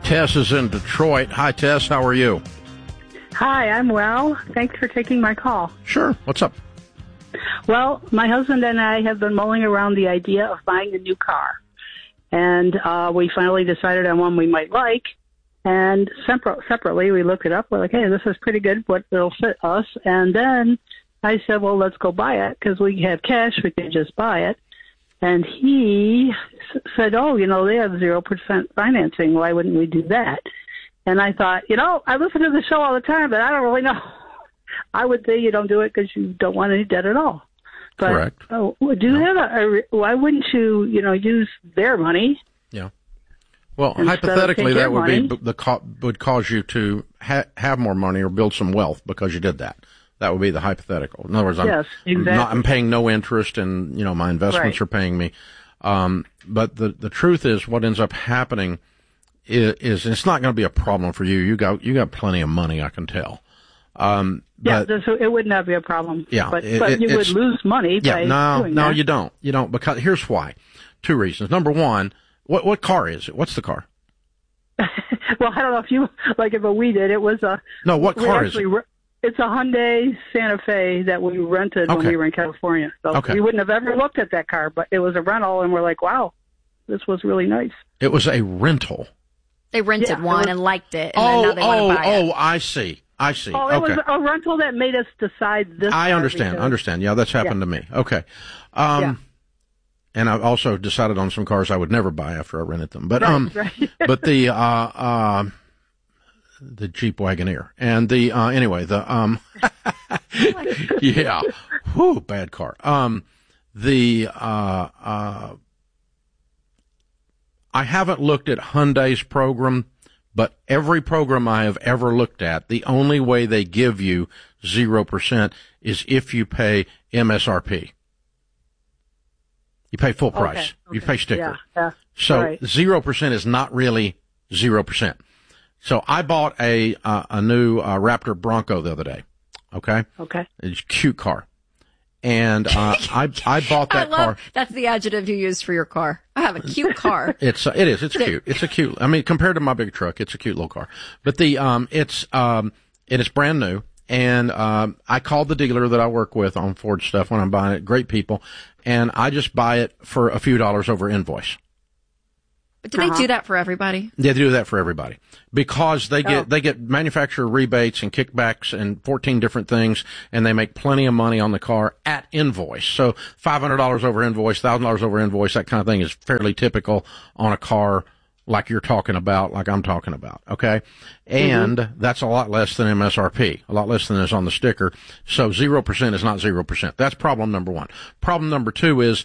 Tess is in Detroit. Hi, Tess. How are you? Hi, I'm well. Thanks for taking my call. Sure. What's up? Well, my husband and I have been mulling around the idea of buying a new car. And we finally decided on one we might like. And separately, we looked it up. We're like, hey, this is pretty good. What it'll fit us. And then I said, well, let's go buy it because we have cash. We can just buy it. And he said, oh, you know, they have 0% financing. Why wouldn't we do that? And I thought, you know, I listen to the show all the time, but I don't really know. I would say you don't do it because you don't want any debt at all. But, correct. Oh, do you have why wouldn't you, you know, use their money? Yeah. Well, hypothetically, that would cause you to have more money or build some wealth because you did that. That would be the hypothetical. In other words, I'm paying no interest, and you know my investments are paying me. But the truth is, what ends up happening is it's not going to be a problem for you. You got plenty of money, I can tell. So it would not be a problem. Yeah, but you would lose money by doing that. No, you don't. You don't, because here's why. Two reasons. Number one, what car is it? What's the car? Well, I don't know if you like it, but we did. It was a what car is it? It's a Hyundai Santa Fe that we rented when we were in California. So we wouldn't have ever looked at that car, but it was a rental, and we're like, wow, this was really nice. It was a rental. They rented one and liked it, and then now they want to buy it. I see. Oh, it was a rental that made us decide this. I understand. Yeah, that's happened to me. Okay. And I also decided on some cars I would never buy after I rented them. But but the Jeep Wagoneer and the yeah, whoo, bad car. I haven't looked at Hyundai's program, but every program I have ever looked at, the only way they give you 0% is if you pay MSRP. You pay full price. Okay. You pay sticker. Yeah. So 0% is not really 0%. So I bought a new Raptor Bronco the other day. Okay. It's a cute car. And I bought that car. That's the adjective you used for your car. I have a cute car. It's cute. It's a cute. I mean, compared to my big truck, it's a cute little car. But it is brand new. And I called the dealer that I work with on Ford stuff when I'm buying it. Great people. And I just buy it for a few dollars over invoice. But do they do that for everybody? They do that for everybody because they get manufacturer rebates and kickbacks and 14 different things, and they make plenty of money on the car at invoice. So $500 over invoice, $1,000 over invoice, that kind of thing is fairly typical on a car like you're talking about, like I'm talking about. Okay, and that's a lot less than MSRP, a lot less than is on the sticker. So 0% is not 0%. That's problem number one. Problem number two is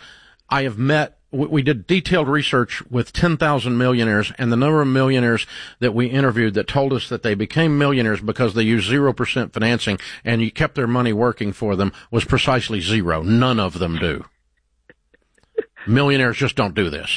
we did detailed research with 10,000 millionaires, and the number of millionaires that we interviewed that told us that they became millionaires because they used 0% financing and you kept their money working for them was precisely zero. None of them do. Millionaires just don't do this.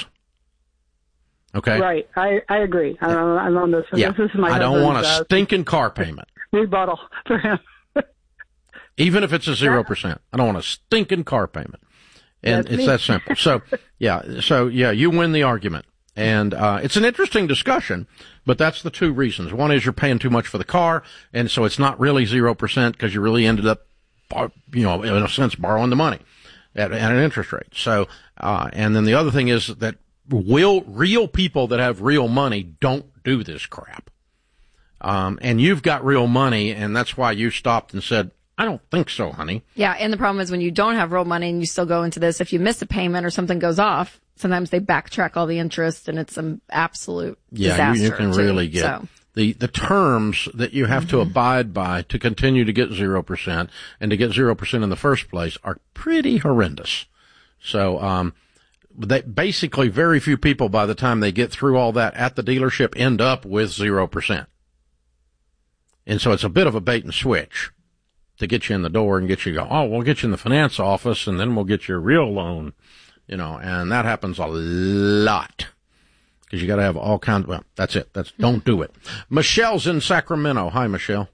Okay? Right. I agree. I'm on this. Yeah. This is my I don't want a stinking car payment. Rebuttal for him. Even if it's a 0%. I don't want a stinking car payment. And it's that simple. So you win the argument. And it's an interesting discussion, but that's the two reasons. One is you're paying too much for the car, and so it's not really 0% because you really ended up, in a sense, borrowing the money at an interest rate. So, and then the other thing is that real people that have real money don't do this crap. And you've got real money, and that's why you stopped and said, I don't think so, honey. Yeah, and the problem is when you don't have real money and you still go into this, if you miss a payment or something goes off, sometimes they backtrack all the interest, and it's an absolute disaster. You can really get the terms that you have to abide by to continue to get 0% and to get 0% in the first place are pretty horrendous. So, basically very few people by the time they get through all that at the dealership end up with 0%. And so it's a bit of a bait and switch to get you in the door and get you to go, we'll get you in the finance office and then we'll get you a real loan, and that happens a lot because you got to have all kinds. Well, that's it. Don't do it. Michelle's in Sacramento. Hi, Michelle.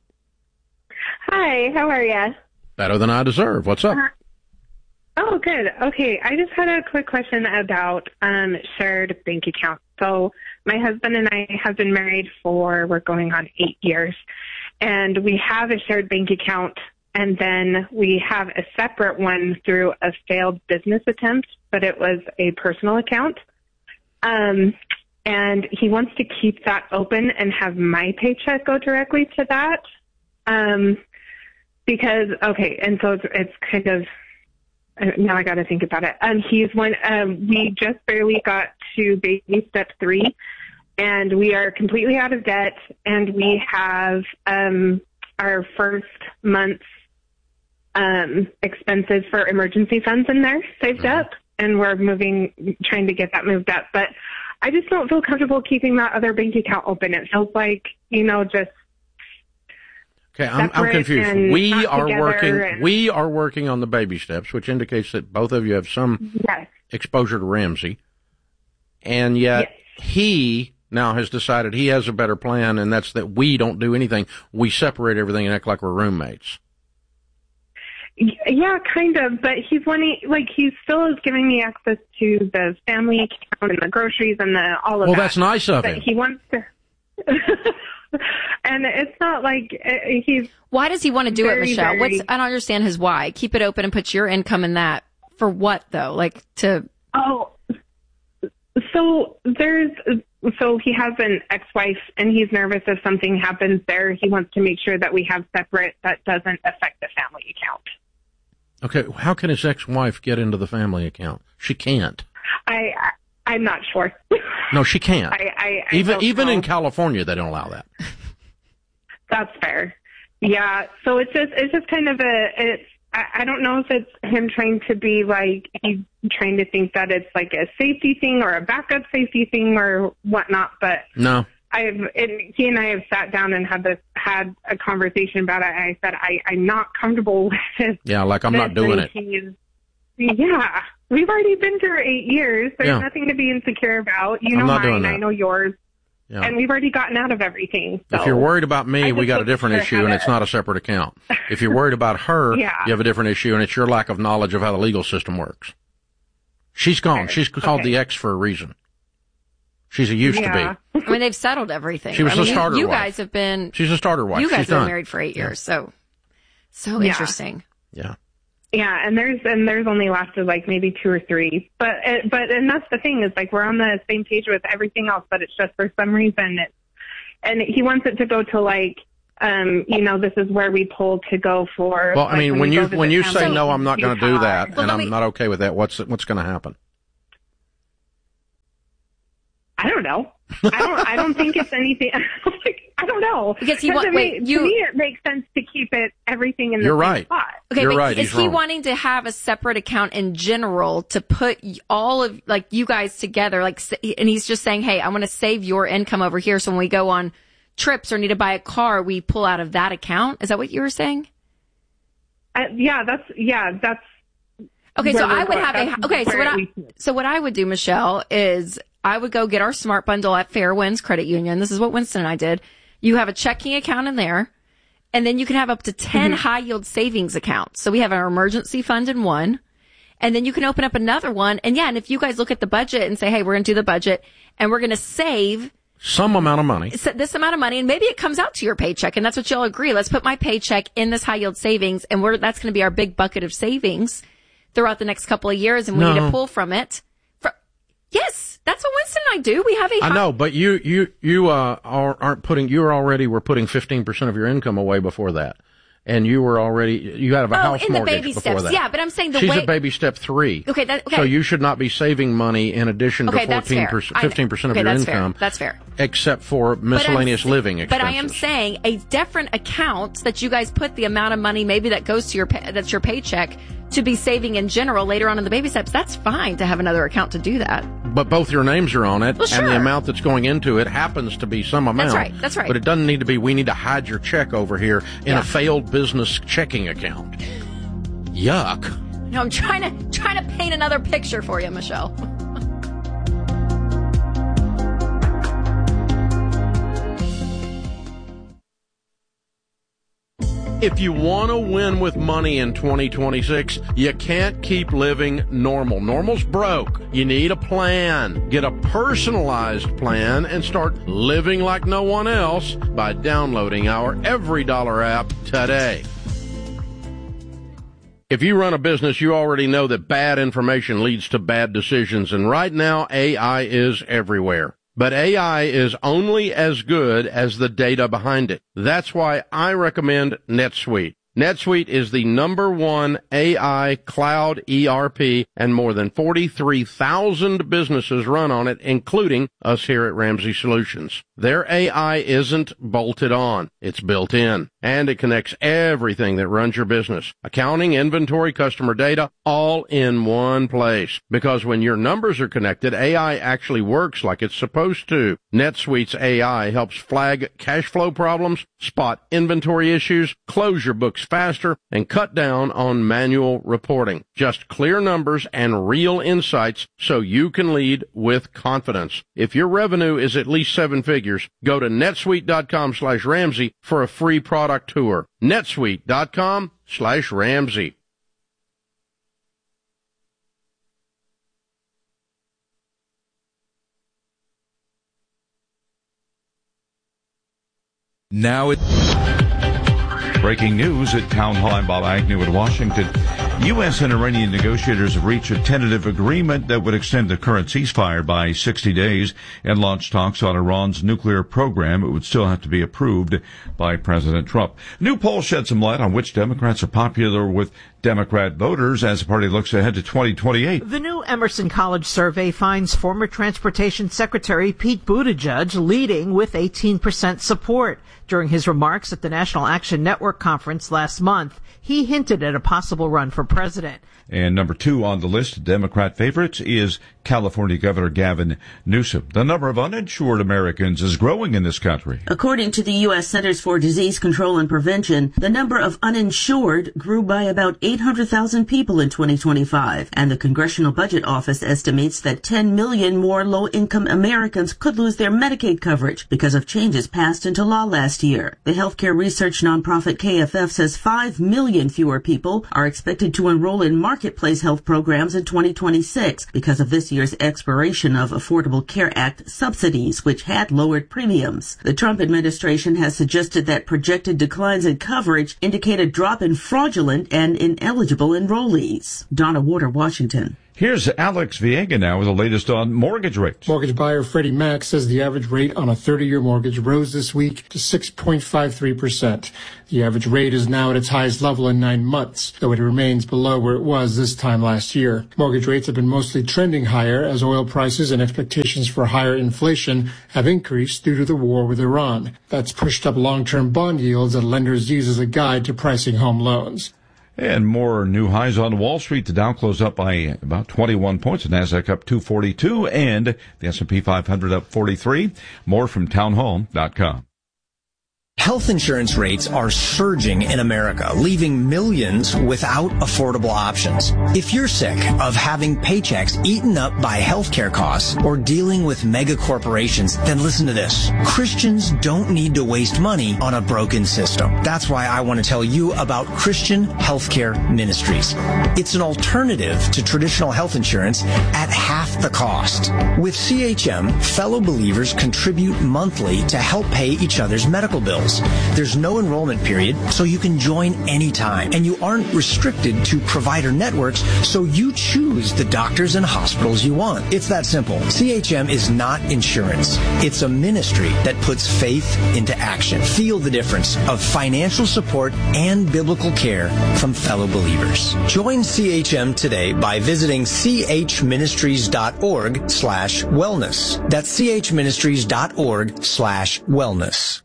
Hi, how are you? Better than I deserve. What's up? Oh, good. Okay, I just had a quick question about shared bank accounts. So My husband and I have been married we're going on 8 years. And we have a shared bank account, and then we have a separate one through a failed business attempt, but it was a personal account. And he wants to keep that open and have my paycheck go directly to that. Because, okay, and so it's kind of, now I got to think about it. We just barely got to baby step 3, and we are completely out of debt, and we have our first month's expenses for emergency funds in there saved up, and we're trying to get that moved up. But I just don't feel comfortable keeping that other bank account open. It feels like, just okay, I'm confused. We are working on the baby steps, which indicates that both of you have some exposure to Ramsey, and yet he now has decided he has a better plan, and that's that we don't do anything. We separate everything and act like we're roommates. Yeah, kind of, but he still is giving me access to the family account and the groceries and all of that. Well, that's nice of him. He wants to, and it's not like he's. Why does he want to do it, Michelle? I don't understand his why. Keep it open and put your income in that. For what, though? So he has an ex-wife, and he's nervous if something happens there. He wants to make sure that we have separate that doesn't affect the family account. Okay, how can his ex-wife get into the family account? She can't. I'm not sure. No, she can't. Even know. in California, they don't allow that. That's fair. Yeah. So it's just kind of I don't know if it's him trying to be like, he's trying to think that it's like a safety thing or a backup safety thing or whatnot, but no. He and I have sat down and had a conversation about it. I said, I'm not comfortable with this. Yeah, like I'm not doing it. Yeah. We've already been through 8 years. There's nothing to be insecure about. You know mine, I know yours. Yeah. And we've already gotten out of everything. So if you're worried about me, we got a different issue, and it's not a separate account. If you're worried about her, you have a different issue, and it's your lack of knowledge of how the legal system works. She's gone. She's called the ex for a reason. She's a used to be. I mean, they've settled everything. She was a starter wife. You guys have been. She's a starter wife. You guys have been married for 8 years, so interesting. Yeah. Yeah, and there's only lasted like maybe 2 or 3, but that's the thing is like we're on the same page with everything else, but it's just for some reason and he wants it to go to like this is where we pull to go for. Well, I mean, when you say no, I'm not going to do that, and I'm not okay with that. What's going to happen? I don't know. I don't think it's anything. I don't know. Because to me, it makes sense to keep everything in the same spot. Okay, You're but right. Is he wanting to have a separate account in general to put all of like you guys together? And he's just saying, "Hey, I want to save your income over here, so when we go on trips or need to buy a car, we pull out of that account." Is that what you were saying? That's. Okay, so I would have so what I would do, Michelle, is I would go get our Smart Bundle at Fairwinds Credit Union. This is what Winston and I did. You have a checking account in there, and then you can have up to 10 high-yield savings accounts. So we have our emergency fund in one, and then you can open up another one. And if you guys look at the budget and say, hey, we're going to do the budget, and we're going to save some amount of money, this amount of money, and maybe it comes out to your paycheck, and that's what you'll agree. Let's put my paycheck in this high-yield savings, and that's going to be our big bucket of savings throughout the next couple of years, and we need to pull from it. Yes, that's what Winston and I do. We have I know, but you aren't putting. We're putting 15% of your income away before that, and you have a house in the mortgage baby before steps. that. Yeah, but I'm saying she's at baby step 3. Okay, so you should not be saving money in addition to 15% of your income. That's fair. Except for miscellaneous living expenses. But I am saying a different account that you guys put the amount of money maybe that goes to that's your paycheck to be saving in general later on in the baby steps. That's fine to have another account to do that. But both your names are on it, well, sure. And the amount that's going into it happens to be some amount. That's right. But it doesn't need to be, we need to hide your check over here in a failed business checking account. Yuck. No, I'm trying to paint another picture for you, Michelle. If you want to win with money in 2026, you can't keep living normal. Normal's broke. You need a plan. Get a personalized plan and start living like no one else by downloading our Every Dollar app today. If you run a business, you already know that bad information leads to bad decisions, and right now AI is everywhere. But AI is only as good as the data behind it. That's why I recommend NetSuite. NetSuite is the #1 AI cloud ERP, and more than 43,000 businesses run on it, including us here at Ramsey Solutions. Their AI isn't bolted on. It's built in, and it connects everything that runs your business. Accounting, inventory, customer data, all in one place. Because when your numbers are connected, AI actually works like it's supposed to. NetSuite's AI helps flag cash flow problems, spot inventory issues, close your books faster, and cut down on manual reporting. Just clear numbers and real insights so you can lead with confidence. If your revenue is at least 7 figures, go to netsuite.com/Ramsey for a free product tour. netsuite.com/Ramsey. Now breaking news at Town Hall. I'm Bob Agnew in Washington. U.S. and Iranian negotiators have reached a tentative agreement that would extend the current ceasefire by 60 days and launch talks on Iran's nuclear program. It would still have to be approved by President Trump. New poll shed some light on which Democrats are popular with Democrat voters as the party looks ahead to 2028. The new Emerson College survey finds former Transportation Secretary Pete Buttigieg leading with 18% support. During his remarks at the National Action Network conference last month, he hinted at a possible run for president. And number 2 on the list of Democrat favorites is California Governor Gavin Newsom. The number of uninsured Americans is growing in this country. According to the U.S. Centers for Disease Control and Prevention, the number of uninsured grew by about 800,000 people in 2025, and the Congressional Budget Office estimates that 10 million more low-income Americans could lose their Medicaid coverage because of changes passed into law last year. The healthcare research nonprofit KFF says 5 million fewer people are expected to enroll in marketplace health programs in 2026 because of this year's expiration of Affordable Care Act subsidies, which had lowered premiums. The Trump administration has suggested that projected declines in coverage indicate a drop in fraudulent and ineligible enrollees. Donna Warder, Washington. Here's Alex Viega now with the latest on mortgage rates. Mortgage buyer Freddie Mac says the average rate on a 30-year mortgage rose this week to 6.53%. The average rate is now at its highest level in 9 months, though it remains below where it was this time last year. Mortgage rates have been mostly trending higher as oil prices and expectations for higher inflation have increased due to the war with Iran. That's pushed up long-term bond yields that lenders use as a guide to pricing home loans. And more new highs on Wall Street. The Dow closed up by about 21 points. The Nasdaq up 242 and the S&P 500 up 43. More from townhall.com. Health insurance rates are surging in America, leaving millions without affordable options. If you're sick of having paychecks eaten up by healthcare costs or dealing with mega corporations, then listen to this. Christians don't need to waste money on a broken system. That's why I want to tell you about Christian Healthcare Ministries. It's an alternative to traditional health insurance at half the cost. With CHM, fellow believers contribute monthly to help pay each other's medical bills. There's no enrollment period, so you can join anytime. And you aren't restricted to provider networks, so you choose the doctors and hospitals you want. It's that simple. CHM is not insurance. It's a ministry that puts faith into action. Feel the difference of financial support and biblical care from fellow believers. Join CHM today by visiting chministries.org/wellness. That's chministries.org/wellness.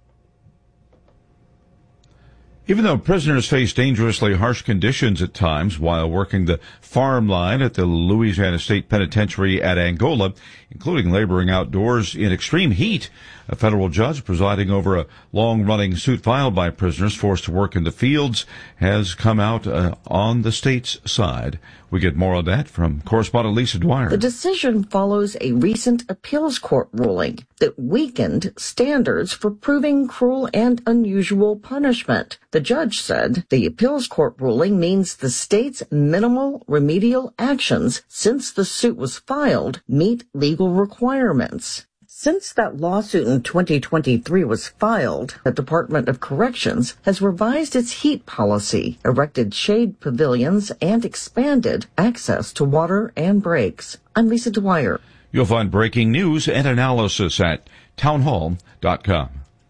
Even though prisoners face dangerously harsh conditions at times while working the farm line at the Louisiana State Penitentiary at Angola, including laboring outdoors in extreme heat, a federal judge presiding over a long-running suit filed by prisoners forced to work in the fields has come out on the state's side. We get more on that from correspondent Lisa Dwyer. The decision follows a recent appeals court ruling that weakened standards for proving cruel and unusual punishment. The judge said the appeals court ruling means the state's minimal remedial actions since the suit was filed meet legal requirements. Since that lawsuit in 2023 was filed, the Department of Corrections has revised its heat policy, erected shade pavilions, and expanded access to water and breaks. I'm Lisa Dwyer. You'll find breaking news and analysis at townhall.com.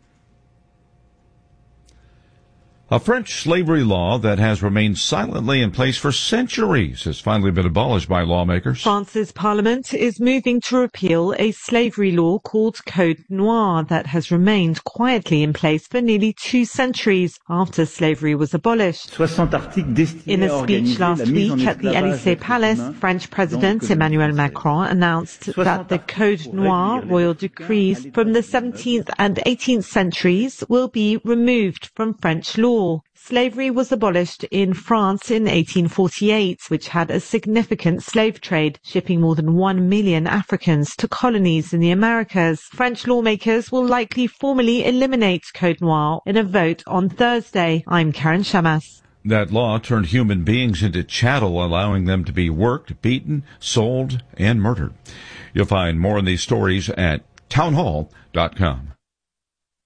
A French slavery law that has remained silently in place for centuries has finally been abolished by lawmakers. France's parliament is moving to repeal a slavery law called Code Noir that has remained quietly in place for nearly 2 centuries after slavery was abolished. In a speech last week at the Élysée Palace, French President Emmanuel Macron announced that the Code Noir royal decrees from the 17th and 18th centuries will be removed from French law. Slavery was abolished in France in 1848, which had a significant slave trade, shipping more than 1 million Africans to colonies in the Americas. French lawmakers will likely formally eliminate Code Noir in a vote on Thursday. I'm Karen Shamas. That law turned human beings into chattel, allowing them to be worked, beaten, sold, and murdered. You'll find more on these stories at townhall.com.